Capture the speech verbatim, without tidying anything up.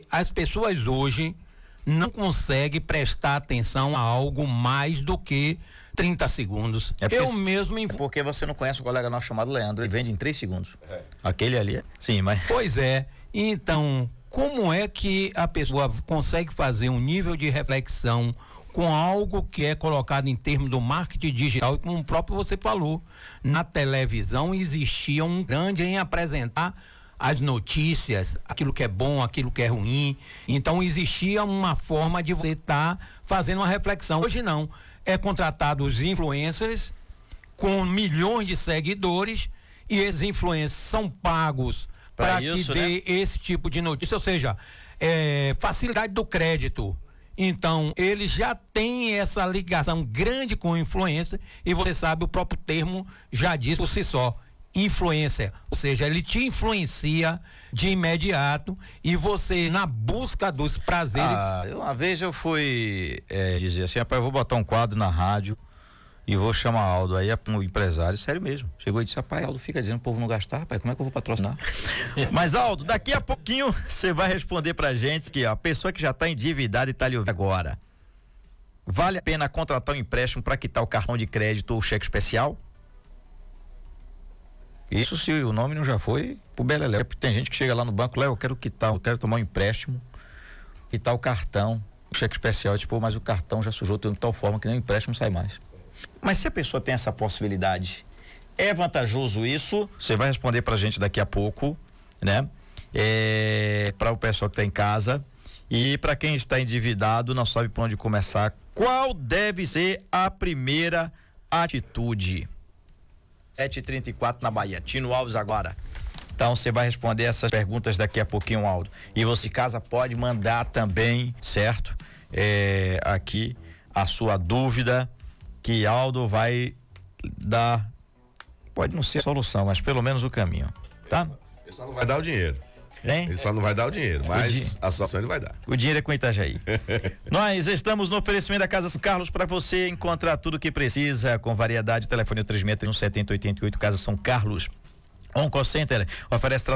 as pessoas hoje não conseguem prestar atenção a algo mais do que trinta segundos. É eu mesmo... É porque você não conhece um colega nosso chamado Leandro, ele vende em três segundos. É. Aquele ali, é... sim, mas... Pois é, então, como é que a pessoa consegue fazer um nível de reflexão com algo que é colocado em termos do marketing digital, e como o próprio você falou, na televisão existia um grande em apresentar as notícias, aquilo que é bom, aquilo que é ruim. Então existia uma forma de você estar tá fazendo uma reflexão. Hoje não, é contratado os influencers com milhões de seguidores e esses influencers são pagos para que dê, né, esse tipo de notícia, ou seja, é, facilidade do crédito. Então, ele já tem essa ligação grande com o influencer e você sabe, o próprio termo já diz por si só, influencer, ou seja, ele te influencia de imediato e você, na busca dos prazeres... Ah, uma vez eu fui é, dizer assim, rapaz, eu vou botar um quadro na rádio e vou chamar Aldo, aí o empresário, sério mesmo, chegou e disse, rapaz, Aldo fica dizendo o povo não gastar, rapaz, como é que eu vou patrocinar? Mas Aldo, daqui a pouquinho você vai responder pra gente que ó, a pessoa que já tá endividada e tá lhe ouvindo agora, vale a pena contratar um empréstimo para quitar o cartão de crédito ou cheque especial? Isso se o nome não já foi pro Beleléu, porque tem gente que chega lá no banco, Léo, eu quero quitar, eu quero tomar um empréstimo, quitar o cartão, o cheque especial, tipo, mas o cartão já sujou de tal forma que nem o empréstimo sai mais. Mas se a pessoa tem essa possibilidade, é vantajoso isso? Você vai responder pra gente daqui a pouco, né? É, para o pessoal que tá em casa e para quem está endividado, não sabe por onde começar, qual deve ser a primeira atitude? sete e trinta e quatro na Bahia, Tino Alves agora. Então você vai responder essas perguntas daqui a pouquinho, Aldo. E você, casa, pode mandar também, certo? É, aqui a sua dúvida, que Aldo vai dar, pode não ser a solução, mas pelo menos o caminho, tá? Ele só não vai dar o dinheiro. Hein? Ele só não vai dar o dinheiro, mas o di... a solução ele vai dar. O dinheiro é com Itajaí. Nós estamos no oferecimento da Casa São Carlos para você encontrar tudo o que precisa com variedade. Telefone três seis três um sete zero oito oito, Casa São Carlos. Onco Center oferece tratamento